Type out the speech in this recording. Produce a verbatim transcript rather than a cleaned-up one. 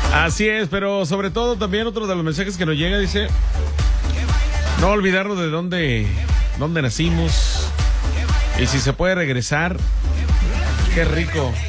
Así es, pero sobre todo también otro de los mensajes que nos llega dice, no olvidarnos de dónde, dónde nacimos y si se puede regresar, qué rico.